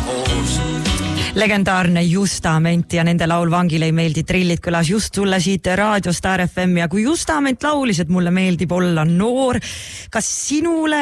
hoos. Legendaarne Justament ja nende laul Vangile ei meeldi trillid kõlas just sulle siit Raadio Star FM ja kui Justament laulis, et mulle meeldib olla noor, kas sinule,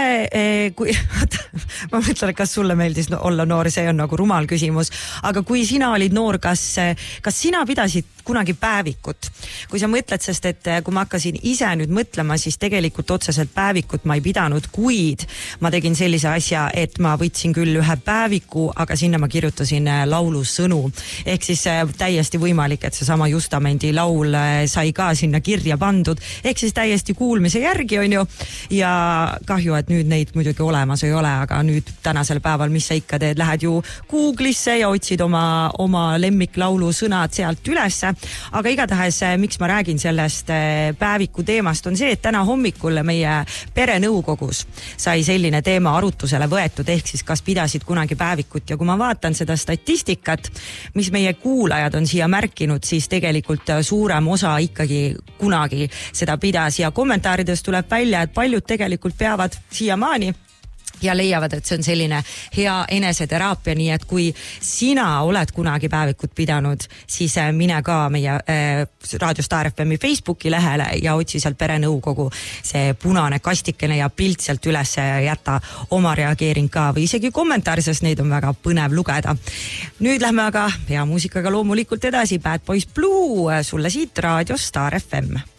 ma mõtlen, kas sulle meeldis olla noor, see on nagu rumal küsimus, aga kui sina olid noor, kas sina pidasid kunagi päevikut? Kui sa mõtled, sest et kui ma hakkasin ise nüüd mõtlema, siis tegelikult otseselt päevikut ma ei pidanud, kuid ma tegin sellise asja, et ma võtsin küll ühe päeviku, aga sinna ma kirjutasin laulusõnu. Ehk siis täiesti võimalik, et seesama Justamendi laul sai ka sinna kirja pandud. Ehk siis täiesti kuulmise järgi on ju. Ja kahju, et nüüd neid muidugi olemas ei ole, aga nüüd tänasel päeval, mis sa ikka teed, lähed ju Google'isse ja otsid oma lemmiklaulu sõnad sealt ülesse. Aga igatahes, miks ma räägin sellest päeviku teemast, on see, et täna hommikul meie perenõukogus sai selline teema arutusele võetud, ehk siis kas pidasid kunagi päevikut ja kui ma vaatan seda statistikat, mis meie kuulajad on siia märkinud, siis tegelikult suurem osa ikkagi kunagi seda pidas ja kommentaaridest tuleb välja, et paljud tegelikult peavad siiamaani ja leiavad, et see on selline hea eneseteraapia, nii et kui sina oled kunagi päevikut pidanud, siis mine ka meie Raadio Star FM'i Facebooki lehele ja otsi sealt perenõukogu see punane kastikene ja pilt sealt üles jäta oma reageering ka või isegi kommentaar, sest neid on väga põnev lugeda. Nüüd lähme aga hea muusikaga loomulikult edasi, Bad Boys Blue sulle siit Raadio Star FM.